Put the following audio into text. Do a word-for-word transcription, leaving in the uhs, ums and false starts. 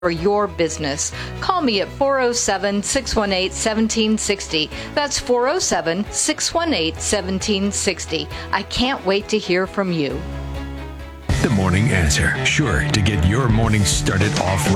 for your business. Call me at four oh seven, six one eight, one seven six oh. That's four oh seven, six one eight, one seven six oh. I can't wait to hear from you. The Morning Answer, sure to get your morning started off